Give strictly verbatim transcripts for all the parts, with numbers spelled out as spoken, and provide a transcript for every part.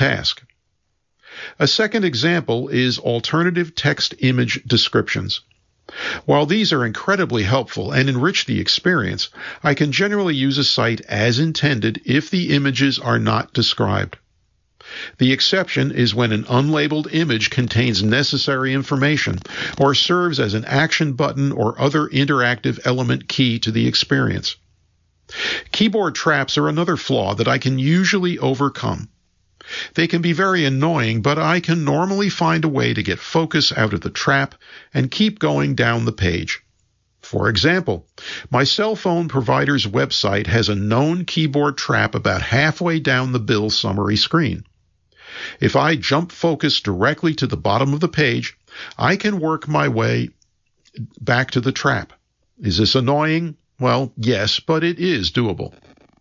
task. A second example is alternative text-image descriptions. While these are incredibly helpful and enrich the experience, I can generally use a site as intended if the images are not described. The exception is when an unlabeled image contains necessary information or serves as an action button or other interactive element key to the experience. Keyboard traps are another flaw that I can usually overcome. They can be very annoying, but I can normally find a way to get focus out of the trap and keep going down the page. For example, my cell phone provider's website has a known keyboard trap about halfway down the bill summary screen. If I jump focus directly to the bottom of the page, I can work my way back to the trap. Is this annoying? Well, yes, but it is doable.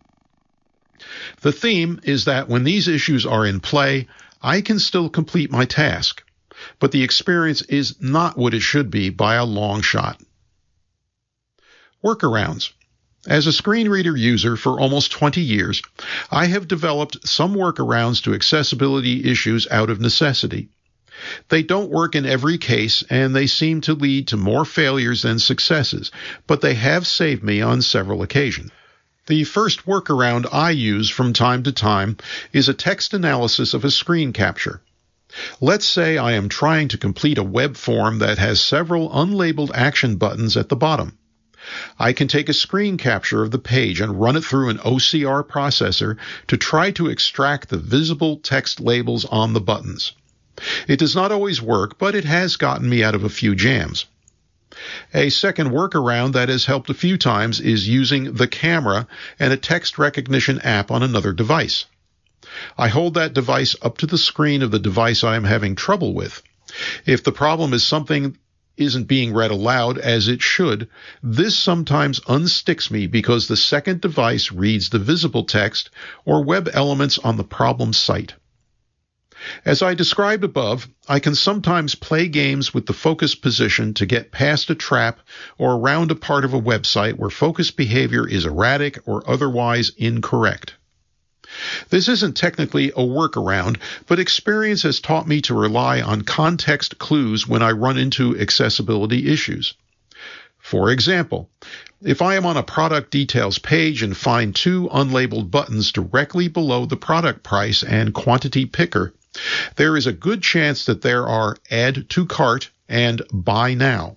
The theme is that when these issues are in play, I can still complete my task, but the experience is not what it should be by a long shot. Workarounds. As a screen reader user for almost twenty years, I have developed some workarounds to accessibility issues out of necessity. They don't work in every case, and they seem to lead to more failures than successes, but they have saved me on several occasions. The first workaround I use from time to time is a text analysis of a screen capture. Let's say I am trying to complete a web form that has several unlabeled action buttons at the bottom. I can take a screen capture of the page and run it through an O C R processor to try to extract the visible text labels on the buttons. It does not always work, but it has gotten me out of a few jams. A second workaround that has helped a few times is using the camera and a text recognition app on another device. I hold that device up to the screen of the device I am having trouble with. If the problem is something isn't being read aloud as it should, this sometimes unsticks me because the second device reads the visible text or web elements on the problem site. As I described above, I can sometimes play games with the focus position to get past a trap or around a part of a website where focus behavior is erratic or otherwise incorrect. This isn't technically a workaround, but experience has taught me to rely on context clues when I run into accessibility issues. For example, if I am on a product details page and find two unlabeled buttons directly below the product price and quantity picker, there is a good chance that there are Add to Cart and Buy Now.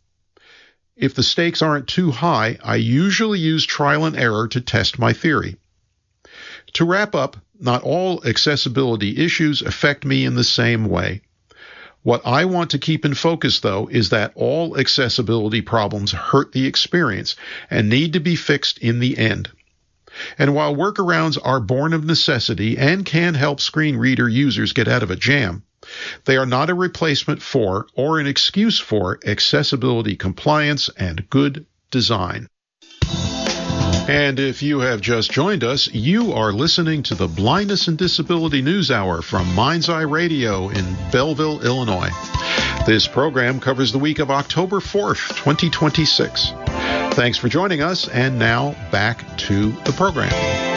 If the stakes aren't too high, I usually use trial and error to test my theory. To wrap up, not all accessibility issues affect me in the same way. What I want to keep in focus, though, is that all accessibility problems hurt the experience and need to be fixed in the end. And while workarounds are born of necessity and can help screen reader users get out of a jam, they are not a replacement for or an excuse for accessibility compliance and good design. And if you have just joined us, you are listening to the Blindness and Disability News Hour from Mind's Eye Radio in Belleville, Illinois. This program covers the week of October fourth, twenty twenty-six. Thanks for joining us, and now back to the program.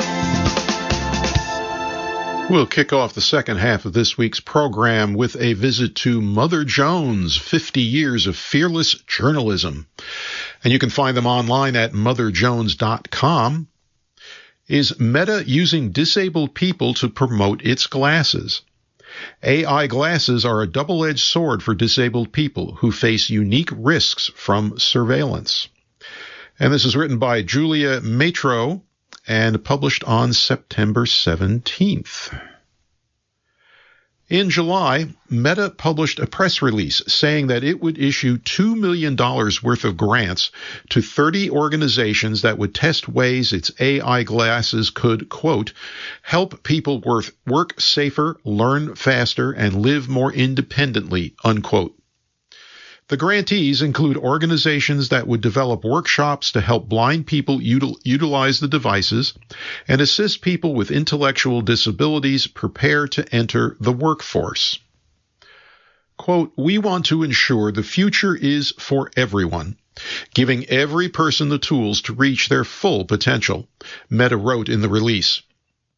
We'll kick off the second half of this week's program with a visit to Mother Jones, fifty years of fearless journalism. And you can find them online at mother jones dot com. Is Meta using disabled people to promote its glasses? A I glasses are a double-edged sword for disabled people who face unique risks from surveillance. And this is written by Julia Matro and published on September seventeenth. In July, Meta published a press release saying that it would issue two million dollars worth of grants to thirty organizations that would test ways its A I glasses could, quote, help people work safer, learn faster, and live more independently, unquote. The grantees include organizations that would develop workshops to help blind people util- utilize the devices and assist people with intellectual disabilities prepare to enter the workforce. Quote, we want to ensure the future is for everyone, giving every person the tools to reach their full potential, Meta wrote in the release.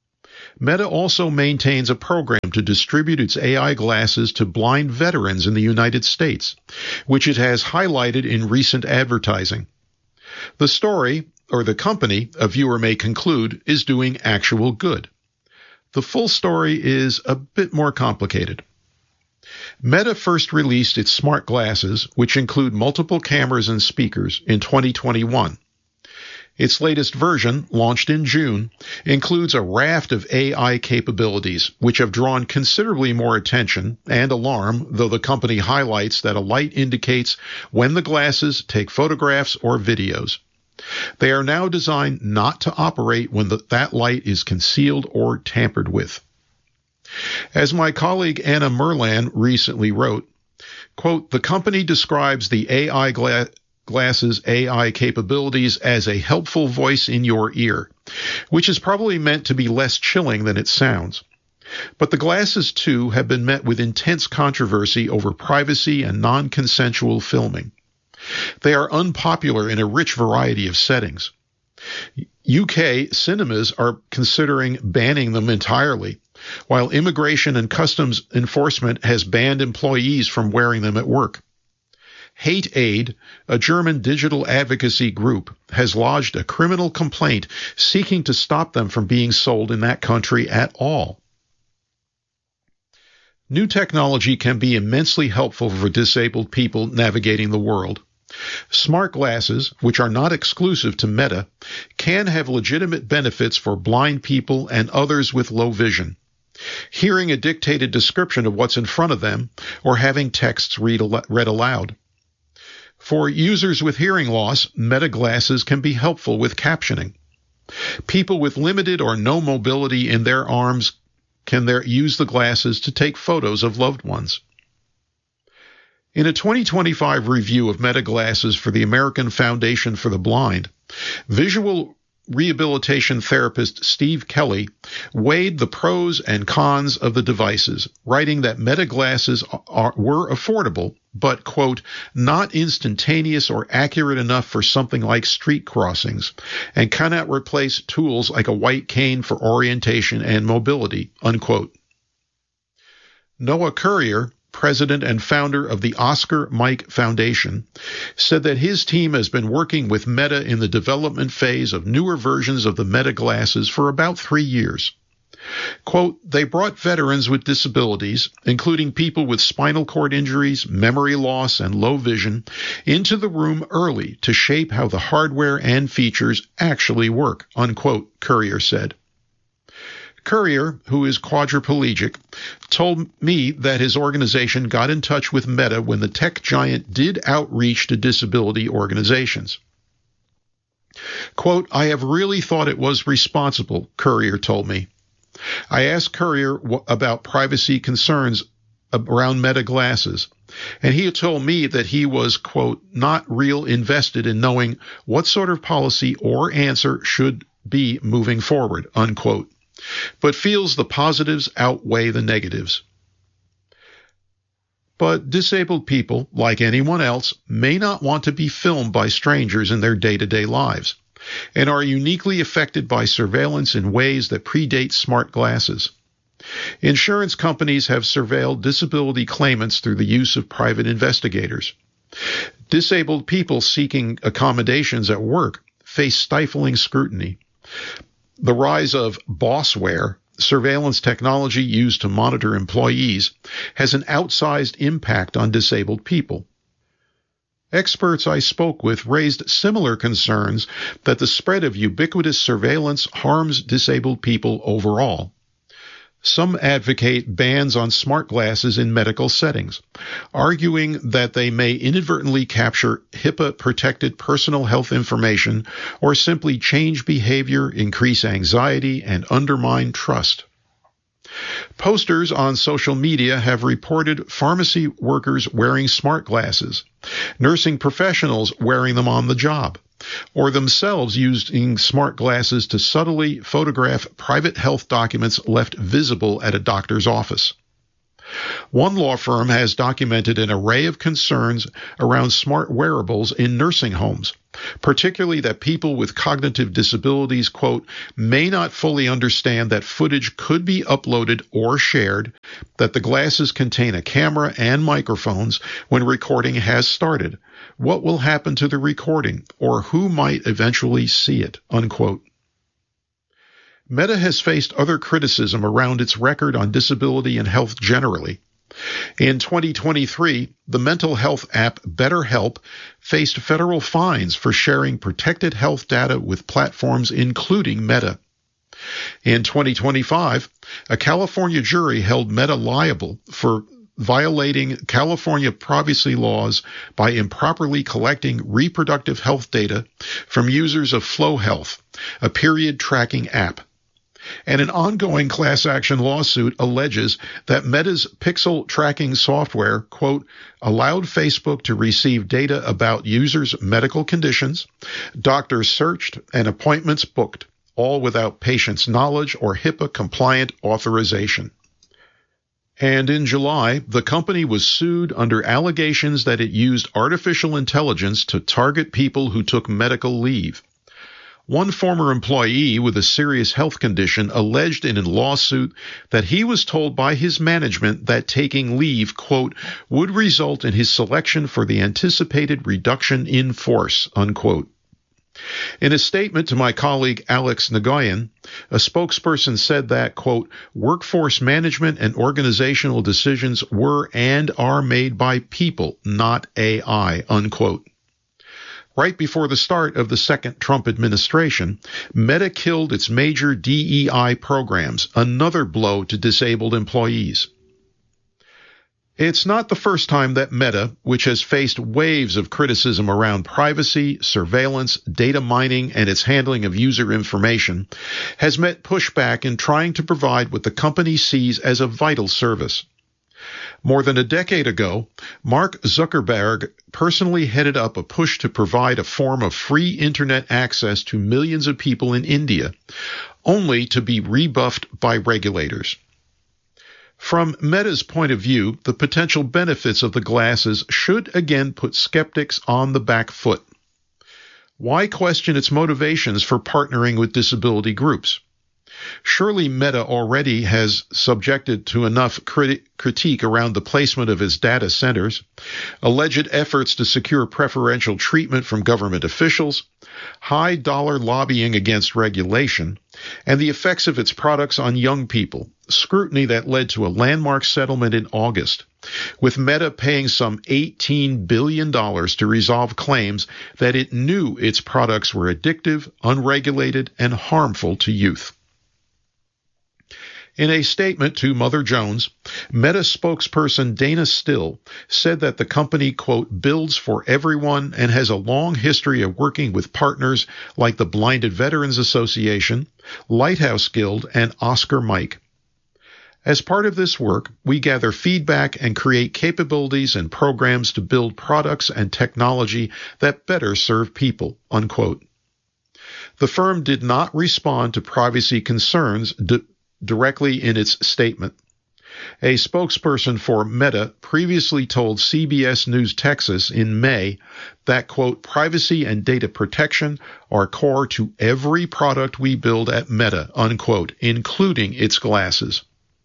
Meta also maintains a program to distribute its A I glasses to blind veterans in the United States, which it has highlighted in recent advertising. The story, or the company, a viewer may conclude, is doing actual good. The full story is a bit more complicated. Meta first released its smart glasses, which include multiple cameras and speakers, in twenty twenty-one. Its latest version, launched in June, includes a raft of A I capabilities, which have drawn considerably more attention and alarm, though the company highlights that a light indicates when the glasses take photographs or videos. They are now designed not to operate when the, that light is concealed or tampered with. As my colleague Anna Merlan recently wrote, quote, the company describes the A I gla- glasses A I capabilities as a helpful voice in your ear, which is probably meant to be less chilling than it sounds. But the glasses, too, have been met with intense controversy over privacy and non-consensual filming. They are unpopular in a rich variety of settings. U K cinemas are considering banning them entirely, while Immigration and Customs Enforcement has banned employees from wearing them at work. Hate Aid, a German digital advocacy group, has lodged a criminal complaint seeking to stop them from being sold in that country at all. New technology can be immensely helpful for disabled people navigating the world. Smart glasses, which are not exclusive to Meta, can have legitimate benefits for blind people and others with low vision. Hearing a dictated description of what's in front of them, or having texts read, al- read aloud. For users with hearing loss, Meta glasses can be helpful with captioning. People with limited or no mobility in their arms can there use the glasses to take photos of loved ones. In a twenty twenty-five review of Meta glasses for the American Foundation for the Blind, visual rehabilitation therapist Steve Kelly weighed the pros and cons of the devices, writing that Meta glasses are, were affordable, but, quote, not instantaneous or accurate enough for something like street crossings, and cannot replace tools like a white cane for orientation and mobility, unquote. Noah Currier, president and founder of the Oscar Mike Foundation, said that his team has been working with Meta in the development phase of newer versions of the Meta glasses for about three years. Quote, they brought veterans with disabilities, including people with spinal cord injuries, memory loss, and low vision, into the room early to shape how the hardware and features actually work, unquote, Currier said. Currier, who is quadriplegic, told me that his organization got in touch with Meta when the tech giant did outreach to disability organizations. Quote, I have really thought it was responsible, Currier told me. I asked Currier w- about privacy concerns around Meta glasses, and he told me that he was, quote, not real invested in knowing what sort of policy or answer should be moving forward, unquote, but feels the positives outweigh the negatives. But disabled people, like anyone else, may not want to be filmed by strangers in their day-to-day lives, and are uniquely affected by surveillance in ways that predate smart glasses. Insurance companies have surveilled disability claimants through the use of private investigators. Disabled people seeking accommodations at work face stifling scrutiny. The rise of bossware, surveillance technology used to monitor employees, has an outsized impact on disabled people. Experts I spoke with raised similar concerns that the spread of ubiquitous surveillance harms disabled people overall. Some advocate bans on smart glasses in medical settings, arguing that they may inadvertently capture HIPAA-protected personal health information or simply change behavior, increase anxiety, and undermine trust. Posters on social media have reported pharmacy workers wearing smart glasses, nursing professionals wearing them on the job, or themselves using smart glasses to subtly photograph private health documents left visible at a doctor's office. One law firm has documented an array of concerns around smart wearables in nursing homes, particularly that people with cognitive disabilities, quote, may not fully understand that footage could be uploaded or shared, that the glasses contain a camera and microphones when recording has started. What will happen to the recording, or who might eventually see it, unquote. Meta has faced other criticism around its record on disability and health generally. In twenty twenty-three, the mental health app BetterHelp faced federal fines for sharing protected health data with platforms including Meta. In twenty twenty-five, a California jury held Meta liable for violating California privacy laws by improperly collecting reproductive health data from users of Flow Health, a period tracking app. And an ongoing class action lawsuit alleges that Meta's pixel tracking software, quote, allowed Facebook to receive data about users' medical conditions, doctors searched, and appointments booked, all without patients' knowledge or HIPAA-compliant authorization. And in July, the company was sued under allegations that it used artificial intelligence to target people who took medical leave. One former employee with a serious health condition alleged in a lawsuit that he was told by his management that taking leave, quote, would result in his selection for the anticipated reduction in force, unquote. In a statement to my colleague Alex Nagoyan, a spokesperson said that, quote, workforce management and organizational decisions were and are made by people, not A I, unquote. Right before the start of the second Trump administration, Meta killed its major D E I programs, another blow to disabled employees. It's not the first time that Meta, which has faced waves of criticism around privacy, surveillance, data mining, and its handling of user information, has met pushback in trying to provide what the company sees as a vital service. More than a decade ago, Mark Zuckerberg personally headed up a push to provide a form of free internet access to millions of people in India, only to be rebuffed by regulators. From Meta's point of view, the potential benefits of the glasses should again put skeptics on the back foot. Why question its motivations for partnering with disability groups? Surely Meta already has subjected to enough criti- critique around the placement of its data centers, alleged efforts to secure preferential treatment from government officials, high-dollar lobbying against regulation, and the effects of its products on young people, scrutiny that led to a landmark settlement in August, with Meta paying some eighteen billion dollars to resolve claims that it knew its products were addictive, unregulated, and harmful to youth. In a statement to Mother Jones, Meta spokesperson Dana Still said that the company, quote, builds for everyone and has a long history of working with partners like the Blinded Veterans Association, Lighthouse Guild, and Oscar Mike. As part of this work, we gather feedback and create capabilities and programs to build products and technology that better serve people, unquote. The firm did not respond to privacy concerns d- directly in its statement. A spokesperson for Meta previously told C B S News Texas in May that, quote, privacy and data protection are core to every product we build at Meta, unquote, including its glasses.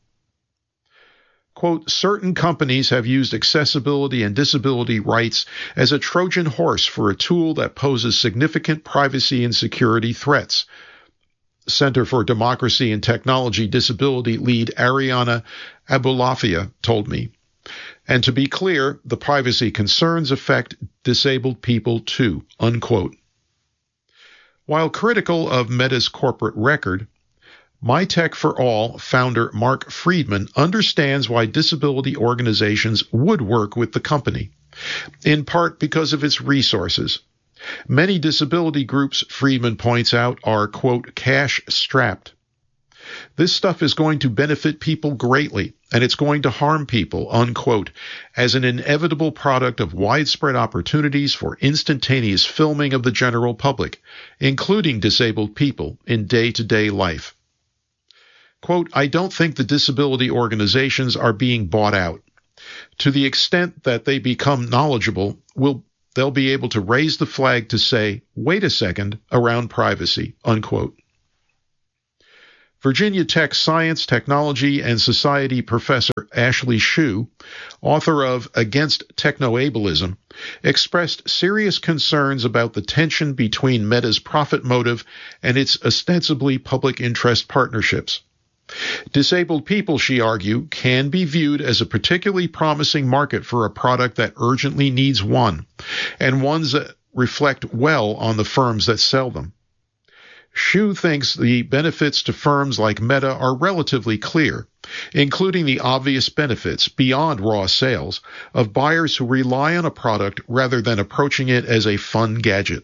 Quote, certain companies have used accessibility and disability rights as a Trojan horse for a tool that poses significant privacy and security threats, Center for Democracy and Technology Disability lead Ariana Abulafia told me. And to be clear, the privacy concerns affect disabled people too, unquote. While critical of Meta's corporate record, MyTech for All founder Mark Friedman understands why disability organizations would work with the company, in part because of its resources. Many disability groups, Friedman points out, are, quote, cash-strapped. This stuff is going to benefit people greatly, and it's going to harm people, unquote, as an inevitable product of widespread opportunities for instantaneous filming of the general public, including disabled people, in day-to-day life. Quote, I don't think the disability organizations are being bought out. To the extent that they become knowledgeable, will they'll be able to raise the flag to say, wait a second, around privacy, unquote. Virginia Tech Science, Technology, and Society professor Ashley Hsu, author of Against Technoableism, expressed serious concerns about the tension between Meta's profit motive and its ostensibly public interest partnerships. Disabled people, she argued, can be viewed as a particularly promising market for a product that urgently needs one, and ones that reflect well on the firms that sell them. Hsu thinks the benefits to firms like Meta are relatively clear, including the obvious benefits, beyond raw sales, of buyers who rely on a product rather than approaching it as a fun gadget.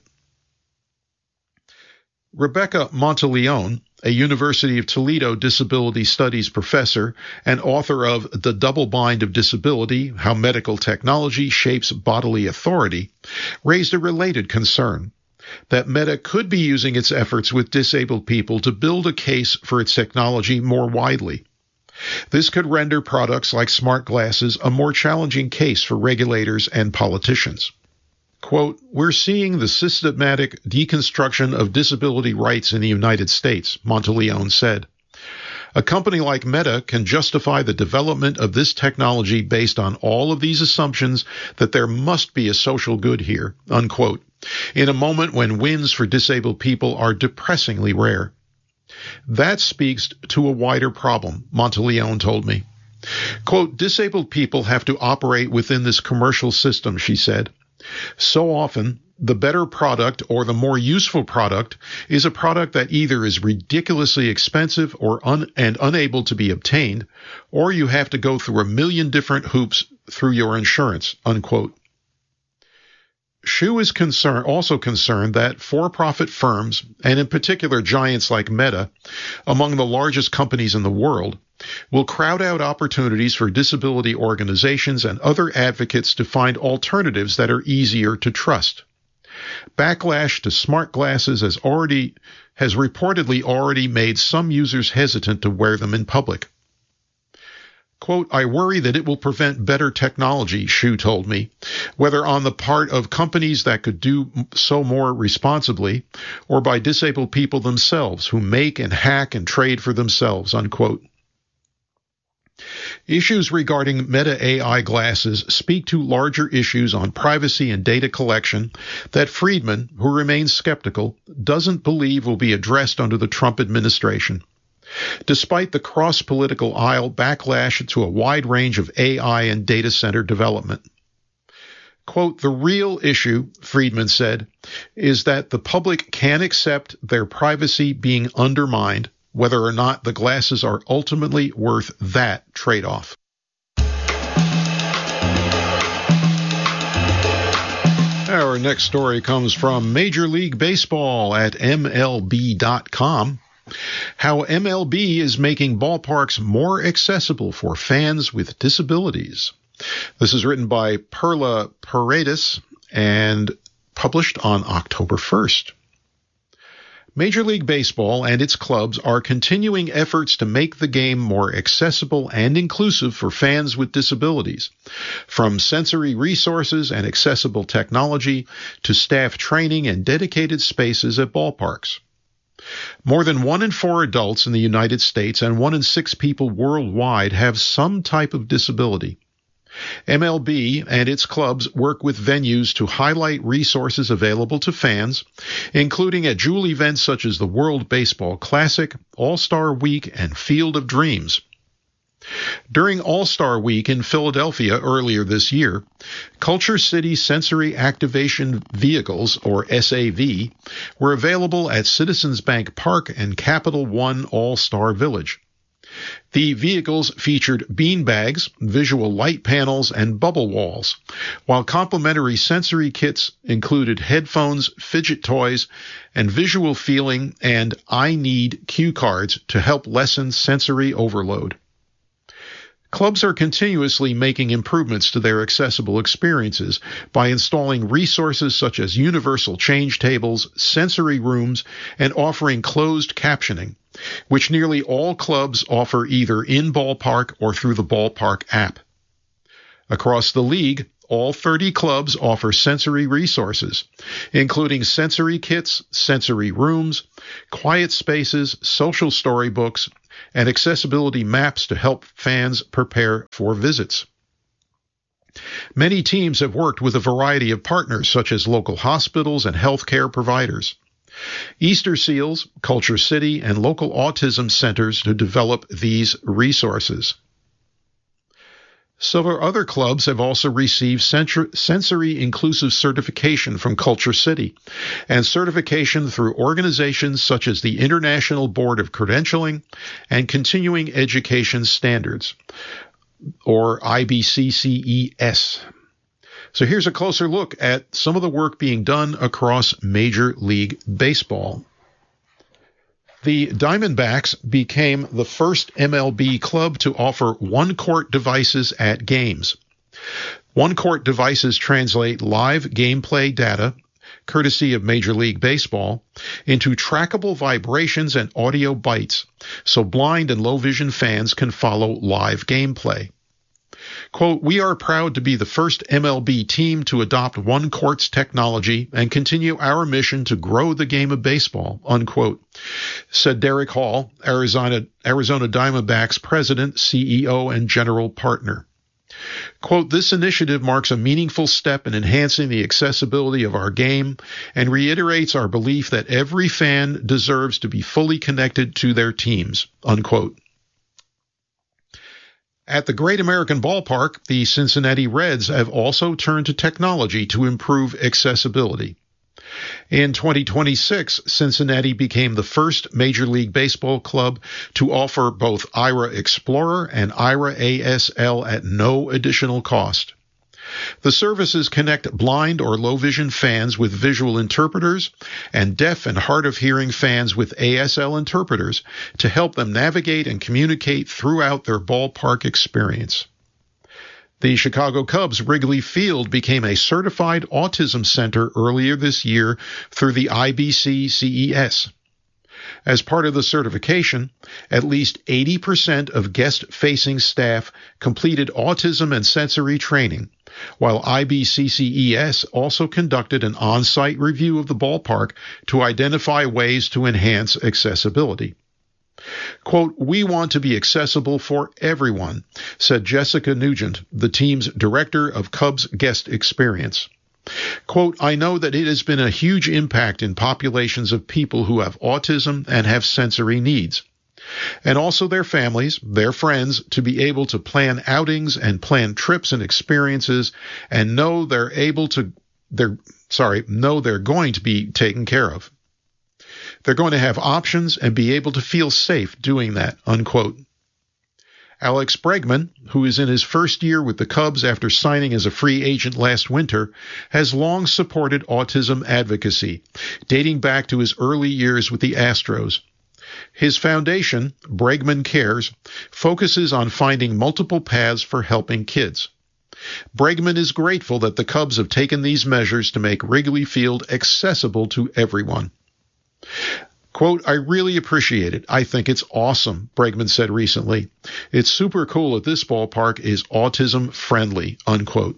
Rebecca Monteleone, a University of Toledo disability studies professor and author of The Double Bind of Disability, How Medical Technology Shapes Bodily Authority, raised a related concern, that Meta could be using its efforts with disabled people to build a case for its technology more widely. This could render products like smart glasses a more challenging case for regulators and politicians. Quote, we're seeing the systematic deconstruction of disability rights in the United States, Monteleone said. A company like Meta can justify the development of this technology based on all of these assumptions that there must be a social good here, unquote, in a moment when wins for disabled people are depressingly rare. That speaks to a wider problem, Monteleone told me. Quote, disabled people have to operate within this commercial system, she said. So often, the better product or the more useful product is a product that either is ridiculously expensive or un- and unable to be obtained, or you have to go through a million different hoops through your insurance, unquote. Hsu is concern, also concerned that for-profit firms, and in particular giants like Meta, among the largest companies in the world, will crowd out opportunities for disability organizations and other advocates to find alternatives that are easier to trust. Backlash to smart glasses has already has reportedly already made some users hesitant to wear them in public. Quote, I worry that it will prevent better technology, Hsu told me, whether on the part of companies that could do so more responsibly or by disabled people themselves who make and hack and trade for themselves, unquote. Issues regarding Meta A I glasses speak to larger issues on privacy and data collection that Friedman, who remains skeptical, doesn't believe will be addressed under the Trump administration. Despite the cross-political aisle backlash to a wide range of A I and data center development. Quote, the real issue, Friedman said, is that the public can accept their privacy being undermined, whether or not the glasses are ultimately worth that trade-off. Our next story comes from Major League Baseball at M L B dot com. How M L B is making ballparks more accessible for fans with disabilities. This is written by Perla Paredes and published on October first. Major League Baseball and its clubs are continuing efforts to make the game more accessible and inclusive for fans with disabilities, from sensory resources and accessible technology to staff training and dedicated spaces at ballparks. More than one in four adults in the United States and one in six people worldwide have some type of disability. M L B and its clubs work with venues to highlight resources available to fans, including at jewel events such as the World Baseball Classic, All-Star Week, and Field of Dreams. During All-Star Week in Philadelphia earlier this year, Culture City Sensory Activation Vehicles, or S A V, were available at Citizens Bank Park and Capital One All-Star Village. The vehicles featured beanbags, visual light panels, and bubble walls, while complimentary sensory kits included headphones, fidget toys, and visual feeling and I Need cue cards to help lessen sensory overload. Clubs are continuously making improvements to their accessible experiences by installing resources such as universal change tables, sensory rooms, and offering closed captioning, which nearly all clubs offer either in ballpark or through the ballpark app. Across the league, all thirty clubs offer sensory resources, including sensory kits, sensory rooms, quiet spaces, social storybooks, and accessibility maps to help fans prepare for visits. Many teams have worked with a variety of partners, such as local hospitals and healthcare providers, Easter Seals, Culture City, and local autism centers to develop these resources. Several other clubs have also received sensory inclusive certification from Culture City and certification through organizations such as the International Board of Credentialing and Continuing Education Standards, or I B C C E S. So here's a closer look at some of the work being done across Major League Baseball. The Diamondbacks became the first M L B club to offer one-court devices at games. One-court devices translate live gameplay data, courtesy of Major League Baseball, into trackable vibrations and audio bytes, so blind and low-vision fans can follow live gameplay. Quote, "We are proud to be the first M L B team to adopt one court's technology and continue our mission to grow the game of baseball," unquote, said Derek Hall, Arizona, Arizona Diamondbacks president, C E O, and general partner. Quote, "This initiative marks a meaningful step in enhancing the accessibility of our game and reiterates our belief that every fan deserves to be fully connected to their teams," unquote. At the Great American Ballpark, the Cincinnati Reds have also turned to technology to improve accessibility. In twenty twenty-six, Cincinnati became the first Major League Baseball club to offer both Aira Explorer and Aira A S L at no additional cost. The services connect blind or low-vision fans with visual interpreters and deaf and hard-of-hearing fans with A S L interpreters to help them navigate and communicate throughout their ballpark experience. The Chicago Cubs' Wrigley Field became a certified autism center earlier this year through the I B C C E S. As part of the certification, at least eighty percent of guest-facing staff completed autism and sensory training, while I B C C E S also conducted an on-site review of the ballpark to identify ways to enhance accessibility. Quote, "We want to be accessible for everyone," said Jessica Nugent, the team's director of Cubs guest experience. Quote, "I know that it has been a huge impact in populations of people who have autism and have sensory needs, and also their families, their friends, to be able to plan outings and plan trips and experiences and know they're able to, they're, sorry, know they're going to be taken care of. They're going to have options and be able to feel safe doing that," unquote. Alex Bregman, who is in his first year with the Cubs after signing as a free agent last winter, has long supported autism advocacy, dating back to his early years with the Astros. His foundation, Bregman Cares, focuses on finding multiple paths for helping kids. Bregman is grateful that the Cubs have taken these measures to make Wrigley Field accessible to everyone. Quote, "I really appreciate it. I think it's awesome," Bregman said recently. "It's super cool that this ballpark is autism-friendly," unquote.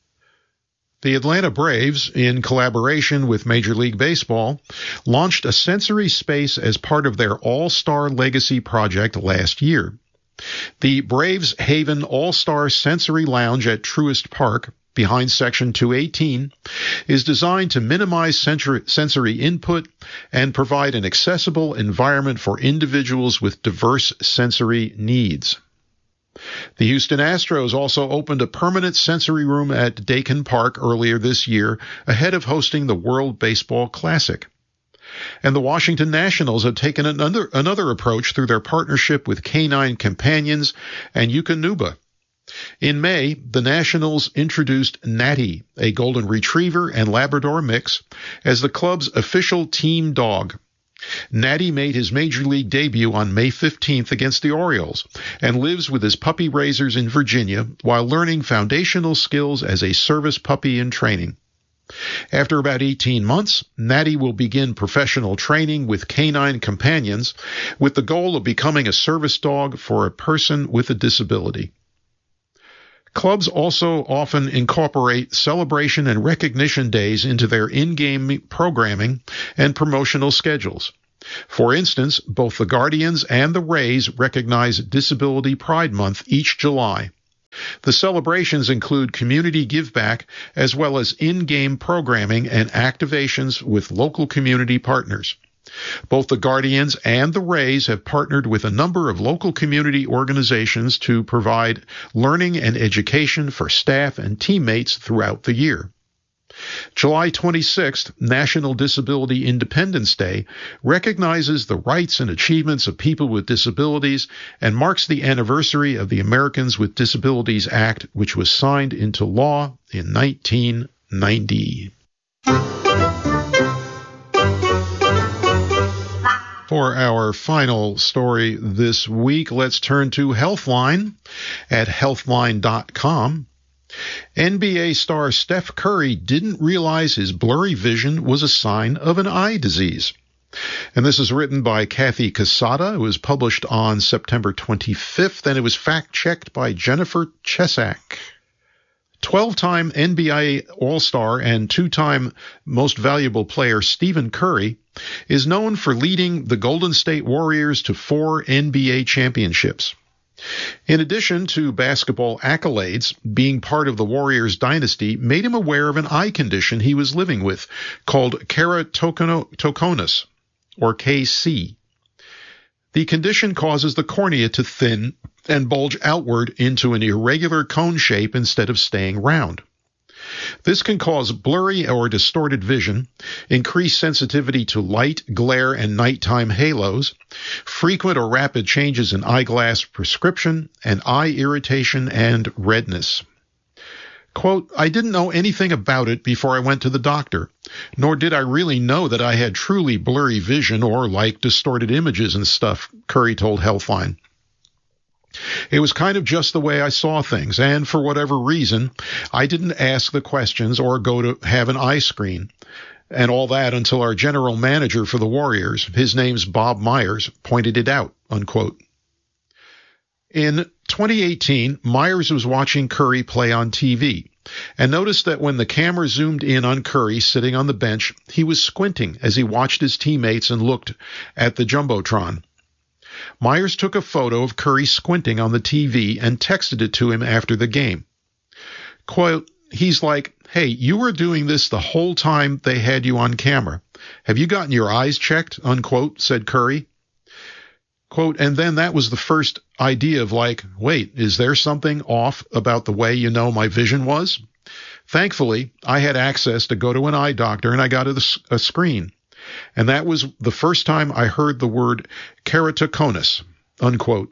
The Atlanta Braves, in collaboration with Major League Baseball, launched a sensory space as part of their All-Star Legacy project last year. The Braves Haven All-Star Sensory Lounge at Truist Park, behind Section two eighteen, is designed to minimize sensory input and provide an accessible environment for individuals with diverse sensory needs. The Houston Astros also opened a permanent sensory room at Dakin Park earlier this year, ahead of hosting the World Baseball Classic. And the Washington Nationals have taken another, another approach through their partnership with Canine Companions and Eukanuba. In May, the Nationals introduced Natty, a golden retriever and Labrador mix, as the club's official team dog. Natty made his major league debut on May fifteenth against the Orioles and lives with his puppy raisers in Virginia while learning foundational skills as a service puppy in training. After about eighteen months, Natty will begin professional training with canine companions with the goal of becoming a service dog for a person with a disability. Clubs also often incorporate celebration and recognition days into their in-game programming and promotional schedules. For instance, both the Guardians and the Rays recognize Disability Pride Month each July. The celebrations include community give-back as well as in-game programming and activations with local community partners. Both the Guardians and the Rays have partnered with a number of local community organizations to provide learning and education for staff and teammates throughout the year. July twenty-sixth, National Disability Independence Day, recognizes the rights and achievements of people with disabilities and marks the anniversary of the Americans with Disabilities Act, which was signed into law in nineteen ninety. For our final story this week, let's turn to Healthline at healthline dot com. N B A star Steph Curry didn't realize his blurry vision was a sign of an eye disease. And this is written by Kathy Casada. It was published on September twenty-fifth, and it was fact-checked by Jennifer Chesak. twelve-time N B A All-Star and two-time Most Valuable Player Stephen Curry is known for leading the Golden State Warriors to four N B A championships. In addition to basketball accolades, being part of the Warriors dynasty made him aware of an eye condition he was living with called keratoconus, or K C. The condition causes the cornea to thin and bulge outward into an irregular cone shape instead of staying round. This can cause blurry or distorted vision, increased sensitivity to light, glare, and nighttime halos, frequent or rapid changes in eyeglass prescription, and eye irritation and redness. Quote, I didn't know anything about it before I went to the doctor, nor did I really know that I had truly blurry vision or like distorted images and stuff, Curry told Healthline. It was kind of just the way I saw things, and for whatever reason, I didn't ask the questions or go to have an eye screen and all that until our general manager for the Warriors, his name's Bob Myers, pointed it out, unquote. In twenty eighteen, Myers was watching Curry play on T V and noticed that when the camera zoomed in on Curry sitting on the bench, he was squinting as he watched his teammates and looked at the Jumbotron. Myers took a photo of Curry squinting on the T V and texted it to him after the game. Quote, he's like, hey, you were doing this the whole time they had you on camera. Have you gotten your eyes checked? Unquote, said Curry. Quote, and then that was the first idea of like, wait, is there something off about the way you know my vision was? Thankfully, I had access to go to an eye doctor and I got a, a screen. And that was the first time I heard the word keratoconus, unquote.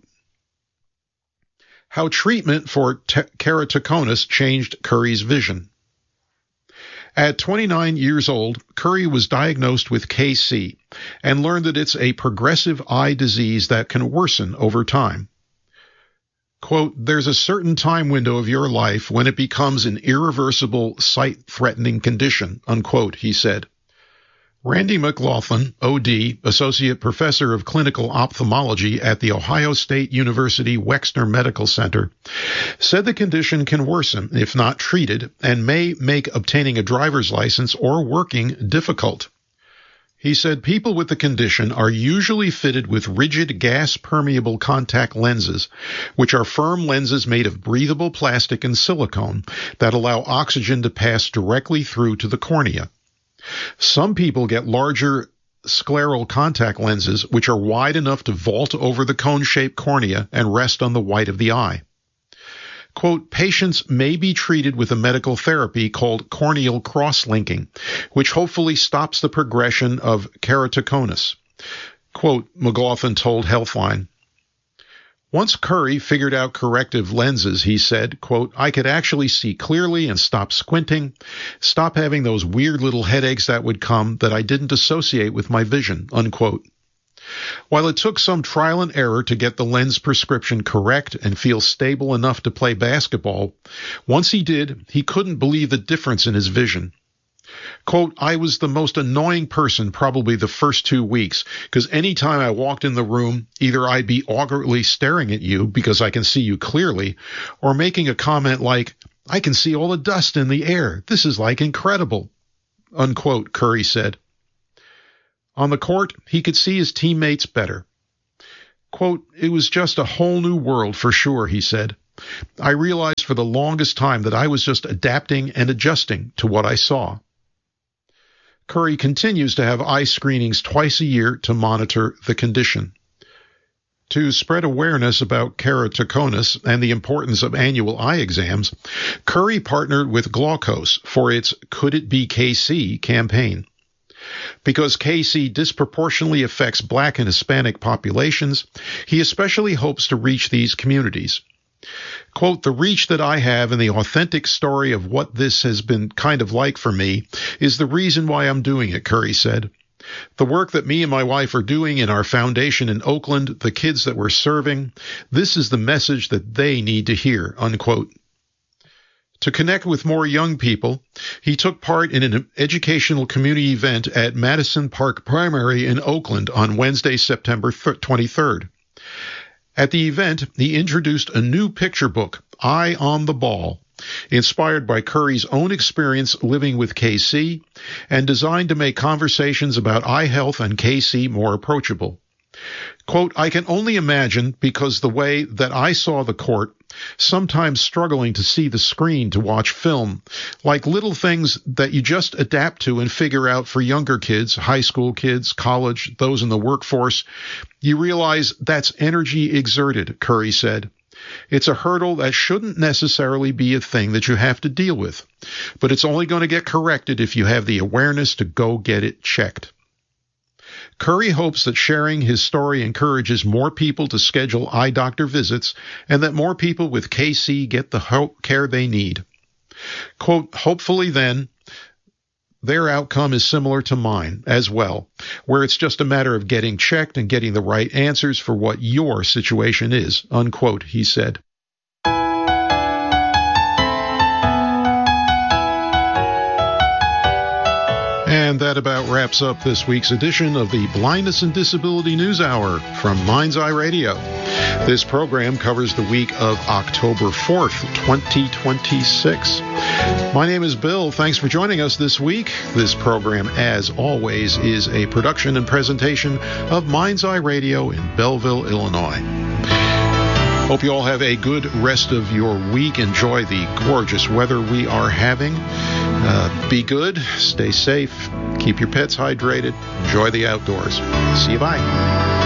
How treatment for te- keratoconus changed Curry's vision. At twenty-nine years old, Curry was diagnosed with K C and learned that it's a progressive eye disease that can worsen over time. Quote, there's a certain time window of your life when it becomes an irreversible, sight-threatening condition, unquote, he said. Randy McLaughlin, O D, Associate Professor of Clinical Ophthalmology at the Ohio State University Wexner Medical Center, said the condition can worsen if not treated and may make obtaining a driver's license or working difficult. He said people with the condition are usually fitted with rigid gas-permeable contact lenses, which are firm lenses made of breathable plastic and silicone that allow oxygen to pass directly through to the cornea. Some people get larger scleral contact lenses, which are wide enough to vault over the cone-shaped cornea and rest on the white of the eye. Quote, patients may be treated with a medical therapy called corneal cross-linking, which hopefully stops the progression of keratoconus. Quote, McLaughlin told Healthline. Once Curry figured out corrective lenses, he said, quote, I could actually see clearly and stop squinting, stop having those weird little headaches that would come that I didn't associate with my vision, unquote. While it took some trial and error to get the lens prescription correct and feel stable enough to play basketball, once he did, he couldn't believe the difference in his vision. Quote, I was the most annoying person probably the first two weeks, because anytime I walked in the room, either I'd be awkwardly staring at you because I can see you clearly, or making a comment like, I can see all the dust in the air. This is like incredible, unquote, Curry said. On the court, he could see his teammates better. Quote, it was just a whole new world for sure, he said. I realized for the longest time that I was just adapting and adjusting to what I saw. Curry continues to have eye screenings twice a year to monitor the condition. To spread awareness about keratoconus and the importance of annual eye exams, Curry partnered with Glaukos for its Could It Be K C campaign. Because K C disproportionately affects Black and Hispanic populations, he especially hopes to reach these communities. Quote, the reach that I have and the authentic story of what this has been kind of like for me is the reason why I'm doing it, Curry said. The work that me and my wife are doing in our foundation in Oakland, the kids that we're serving, this is the message that they need to hear, unquote. To connect with more young people, he took part in an educational community event at Madison Park Primary in Oakland on Wednesday, September twenty-third. At the event, he introduced a new picture book, Eye on the Ball, inspired by Curry's own experience living with K C and designed to make conversations about eye health and K C more approachable. Quote, I can only imagine because the way that I saw the court, sometimes struggling to see the screen to watch film, like little things that you just adapt to and figure out for younger kids, high school kids, college, those in the workforce, you realize that's energy exerted, Curry said. It's a hurdle that shouldn't necessarily be a thing that you have to deal with, but it's only going to get corrected if you have the awareness to go get it checked. Curry hopes that sharing his story encourages more people to schedule eye doctor visits and that more people with K C get the care they need. Quote, hopefully then, their outcome is similar to mine as well, where it's just a matter of getting checked and getting the right answers for what your situation is, unquote, he said. And that about wraps up this week's edition of the Blindness and Disability News Hour from Mind's Eye Radio. This program covers the week of October fourth, twenty twenty-six. My name is Bill. Thanks for joining us this week. This program, as always, is a production and presentation of Mind's Eye Radio in Belleville, Illinois. Hope you all have a good rest of your week. Enjoy the gorgeous weather we are having. Uh, be good, stay safe, keep your pets hydrated, enjoy the outdoors. See you, bye.